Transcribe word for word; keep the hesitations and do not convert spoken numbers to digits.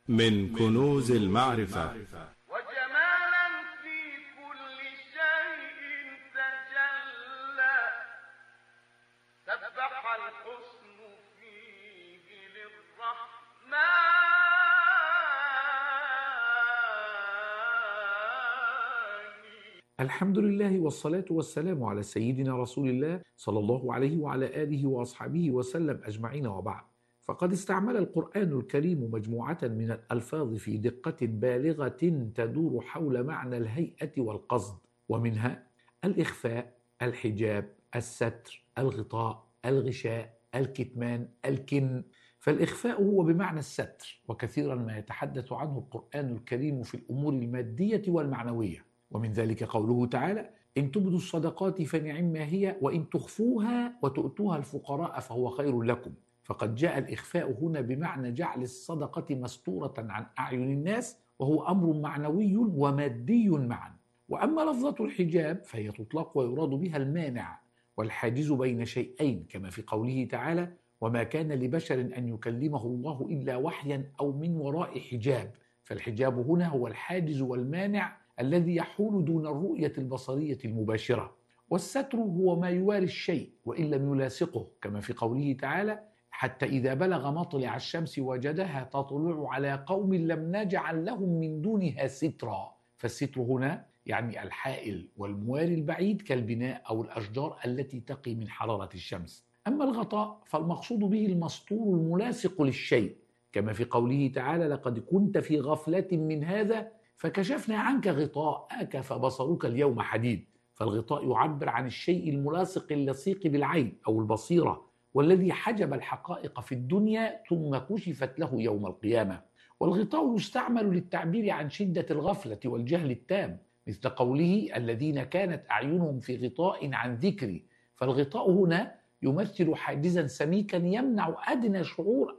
من كنوز المعرفة وجمالا في كل شيء تجلى، سبح الحسن فيه للرحمن. الحمد لله والصلاة والسلام على سيدنا رسول الله صلى الله عليه وعلى آله وأصحابه وسلم أجمعين، وبعد. فقد استعمل القرآن الكريم مجموعة من الألفاظ في دقة بالغة تدور حول معنى الهيئة والقصد، ومنها الإخفاء، الحجاب، الستر، الغطاء، الغشاء، الكتمان، الكن. فالإخفاء هو بمعنى الستر، وكثيرا ما يتحدث عنه القرآن الكريم في الأمور المادية والمعنوية، ومن ذلك قوله تعالى: إن تبدوا الصدقات فنعما هي وإن تخفوها وتؤتوها الفقراء فهو خير لكم. فقد جاء الإخفاء هنا بمعنى جعل الصدقة مستورة عن أعين الناس، وهو أمر معنوي ومادي معا. وأما لفظة الحجاب فهي تطلق ويراد بها المانع والحاجز بين شيئين، كما في قوله تعالى: وما كان لبشر أن يكلمه الله إلا وحيا أو من وراء حجاب. فالحجاب هنا هو الحاجز والمانع الذي يحول دون الرؤية البصرية المباشرة. والستر هو ما يواري الشيء وإن لم يلاصقه، كما في قوله تعالى: حتى إذا بلغ مطلع الشمس وجدها تطلع على قوم لم نجعل لهم من دونها سترا. فالستر هنا يعني الحائل والمواري البعيد كالبناء أو الأشجار التي تقي من حرارة الشمس. أما الغطاء فالمقصود به المستور الملاصق للشيء، كما في قوله تعالى: لقد كنت في غفلة من هذا فكشفنا عنك غطاءك فبصرك اليوم حديد. فالغطاء يعبر عن الشيء الملاصق اللصيق بالعين أو البصيرة، والذي حجب الحقائق في الدنيا ثم كشفت له يوم القيامة. والغطاء يستعمل للتعبير عن شدة الغفلة والجهل التام، مثل قوله: الذين كانت أعينهم في غطاء عن ذكري. فالغطاء هنا يمثل حاجزا سميكا يمنع أدنى شعور